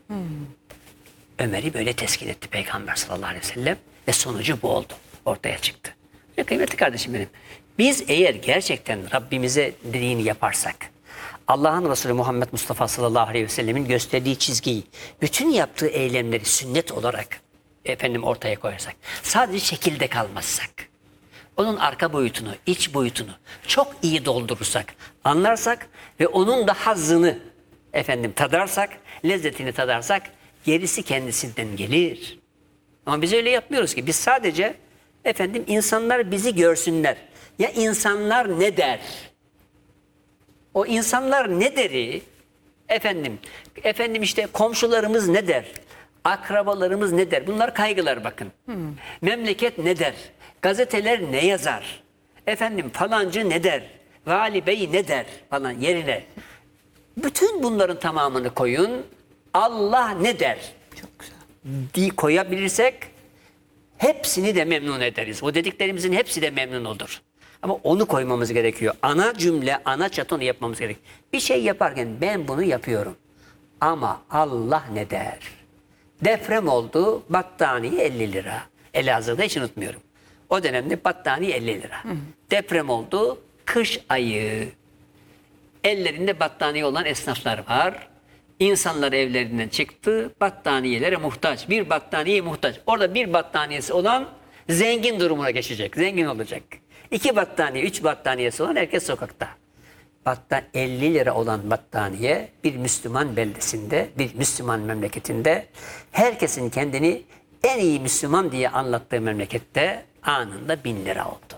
Ömer'i böyle teskin etti Peygamber sallallahu aleyhi ve sellem ve sonucu bu oldu. Ortaya çıktı. Ve kıymetli kardeşim benim, biz eğer gerçekten Rabbimize dediğini yaparsak, Allah'ın Resulü Muhammed Mustafa sallallahu aleyhi ve sellemin gösterdiği çizgiyi, bütün yaptığı eylemleri sünnet olarak ortaya koyarsak, sadece şekilde kalmazsak, onun arka boyutunu, iç boyutunu çok iyi doldurursak, anlarsak ve onun da hazzını tadarsak, lezzetini tadarsak, gerisi kendisinden gelir. Ama biz öyle yapmıyoruz ki. Biz sadece insanlar bizi görsünler. Ya insanlar ne der? O insanlar ne deri? İşte komşularımız ne der? Akrabalarımız ne der? Bunlar kaygılar bakın. Memleket ne der? Gazeteler ne yazar? Falancı ne der? Vali bey ne der? Falan yerine. Bütün bunların tamamını koyun. Allah ne der? Çok güzel. Diye koyabilirsek hepsini de memnun ederiz. O dediklerimizin hepsi de memnun olur. Ama onu koymamız gerekiyor. Ana cümle, ana çatonu yapmamız gerekiyor. Bir şey yaparken ben bunu yapıyorum. Ama Allah ne der? Deprem oldu, battaniye 50 lira. Elazığ'da hiç unutmuyorum. O dönemde battaniye 50 lira. Deprem oldu, kış ayı. Ellerinde battaniye olan esnaflar var. İnsanlar evlerinden çıktı, battaniyelere muhtaç. Bir battaniyeye muhtaç. Orada bir battaniyesi olan zengin durumuna geçecek, zengin olacak. 2 battaniye, 3 battaniyesi olan herkes sokakta. 50 lira olan battaniye bir Müslüman beldesinde, bir Müslüman memleketinde, herkesin kendini en iyi Müslüman diye anlattığı memlekette anında 1000 lira oldu.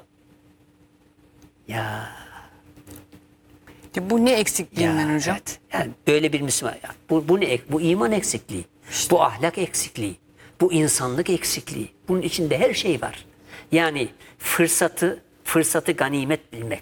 Ya... Bu ne eksikliğinden hocam? Evet. Yani böyle bir Müslüman. Bu ne? Bu iman eksikliği. İşte. Bu ahlak eksikliği. Bu insanlık eksikliği. Bunun içinde her şey var. Yani fırsatı ganimet bilmek.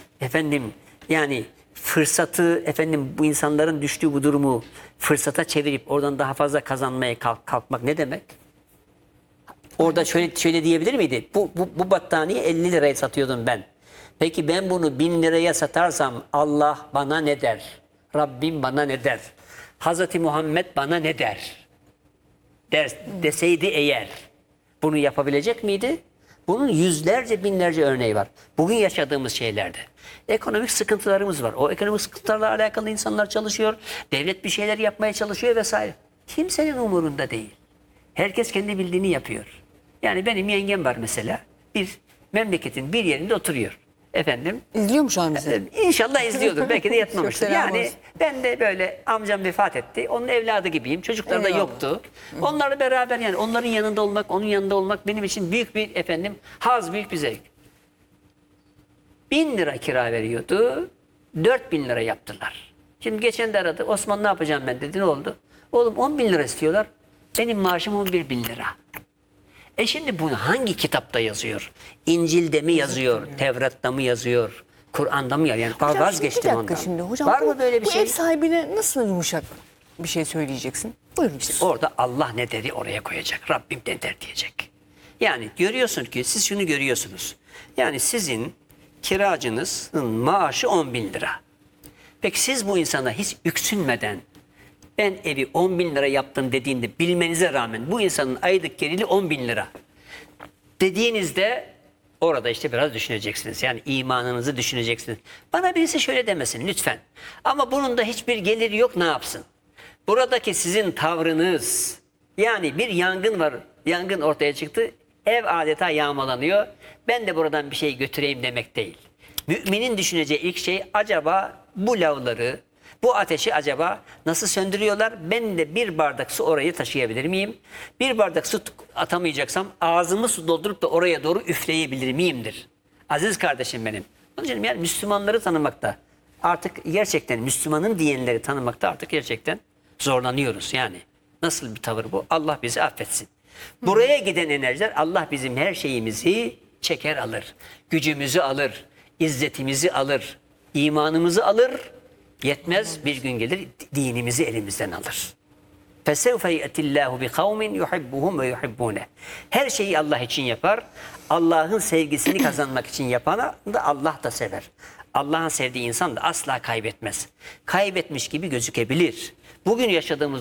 Fırsatı bu insanların düştüğü bu durumu fırsata çevirip oradan daha fazla kazanmaya kalkmak ne demek? Orada şöyle diyebilir miydi? Bu battaniye 50 liraya satıyordum ben. Peki ben bunu 1000 liraya satarsam Allah bana ne der? Rabbim bana ne der? Hazreti Muhammed bana ne der? Deseydi eğer bunu yapabilecek miydi? Bunun yüzlerce binlerce örneği var. Bugün yaşadığımız şeylerde. Ekonomik sıkıntılarımız var. O ekonomik sıkıntılarla alakalı insanlar çalışıyor. Devlet bir şeyler yapmaya çalışıyor vesaire. Kimsenin umurunda değil. Herkes kendi bildiğini yapıyor. Yani benim yengem var mesela. Bir memleketin bir yerinde oturuyor. İzliyor mu şu an bizi? İnşallah izliyordur. Belki de yatmamıştır. Yani olsun. Ben de böyle amcam vefat etti. Onun evladı gibiyim. Çocuklar da yoktu. Onlarla beraber onların yanında olmak, onun yanında olmak benim için büyük bir haz, büyük bir zevk. 1000 lira kira veriyordu. 4000 lira yaptılar. Şimdi geçen de aradı. Osman ne yapacağım ben dedi. Ne oldu? Oğlum 10.000 lira istiyorlar. Benim maaşım 11.000 lira. Şimdi bunu hangi kitapta yazıyor? İncil'de mi yazıyor? Tevrat'ta mı yazıyor? Kur'an'da mı yazıyor? Yani vazgeçtim ondan. Şimdi hocam, var mı böyle bir şey? Bu ev sahibine nasıl yumuşak bir şey söyleyeceksin? Buyurun. Orada Allah ne dedi oraya koyacak. Rabbim ne der diyecek. Yani görüyorsun ki siz şunu görüyorsunuz. Yani sizin kiracınızın maaşı 10.000 lira. Peki siz bu insana hiç yüksünmeden ben evi 10.000 lira yaptım dediğinde bilmenize rağmen bu insanın aylık geliri 10.000 lira dediğinizde orada biraz düşüneceksiniz. Yani imanınızı düşüneceksiniz. Bana birisi şöyle demesin lütfen. Ama bunun da hiçbir geliri yok, ne yapsın? Buradaki sizin tavrınız, yani bir yangın var, yangın ortaya çıktı, ev adeta yağmalanıyor. Ben de buradan bir şey götüreyim demek değil. Müminin düşüneceği ilk şey, acaba bu lavları, bu ateşi acaba nasıl söndürüyorlar? Ben de bir bardak su orayı taşıyabilir miyim? Bir bardak su atamayacaksam ağzımı su doldurup da oraya doğru üfleyebilir miyimdir? Aziz kardeşim benim. Onun için yani Müslümanları tanımakta artık gerçekten, Müslümanın diyenleri tanımakta artık gerçekten zorlanıyoruz yani. Nasıl bir tavır bu? Allah bizi affetsin. Buraya giden enerjiler Allah bizim her şeyimizi çeker alır. Gücümüzü alır. İzzetimizi alır. İmanımızı alır. Yetmez, bir gün gelir dinimizi elimizden alır. فَسَوْفَ يَأْتِ اللّٰهُ بِقَوْمٍ يُحِبُّهُمْ وَيُحِبُّونَ. Her şeyi Allah için yapar. Allah'ın sevgisini kazanmak için yapana da Allah da sever. Allah'ın sevdiği insan da asla kaybetmez. Kaybetmiş gibi gözükebilir. Bugün yaşadığımız